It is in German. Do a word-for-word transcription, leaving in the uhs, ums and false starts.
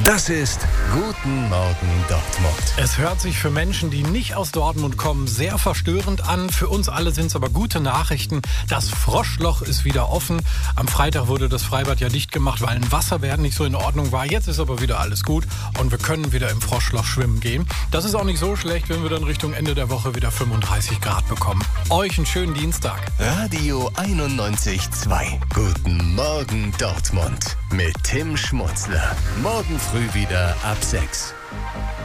Das ist Guten Morgen Dortmund. Es hört sich für Menschen, die nicht aus Dortmund kommen, sehr verstörend an. Für uns alle sind es aber gute Nachrichten. Das Froschloch ist wieder offen. Am Freitag wurde das Freibad ja dicht gemacht, weil ein Wasserwert nicht so in Ordnung war. Jetzt ist aber wieder alles gut und wir können wieder im Froschloch schwimmen gehen. Das ist auch nicht so schlecht, wenn wir dann Richtung Ende der Woche wieder fünfunddreißig Grad bekommen. Euch einen schönen Dienstag. Radio einundneunzig Komma zwei. Guten Morgen Dortmund mit Tim Schmutzler. Morgen früh wieder ab sechs.